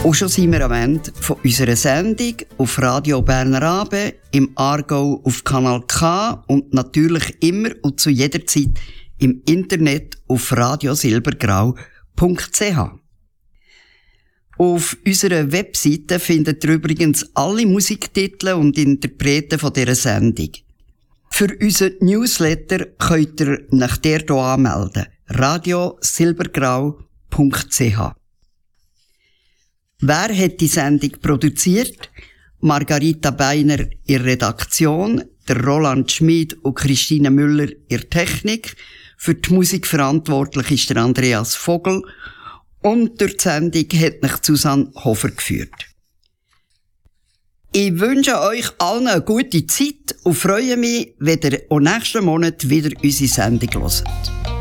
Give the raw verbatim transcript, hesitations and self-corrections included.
Und schon sind wir am Ende von unserer Sendung auf Radio Berner Abe, im Aargau auf Kanal K und natürlich immer und zu jeder Zeit im Internet auf radio silbergrau punkt c h. Auf unserer Webseite findet ihr übrigens alle Musiktitel und Interpreten von dieser Sendung. Für unseren Newsletter könnt ihr nach der hier anmelden. radio silbergrau punkt c h. Wer hat die Sendung produziert? Margarita Beiner in Redaktion, der Roland Schmid und Christine Müller in Technik. Für die Musik verantwortlich ist der Andreas Vogel. Und durch die Sendung hat mich Susanne Hofer geführt. Ich wünsche euch allen eine gute Zeit und freue mich, wenn ihr auch nächsten Monat wieder unsere Sendung hört.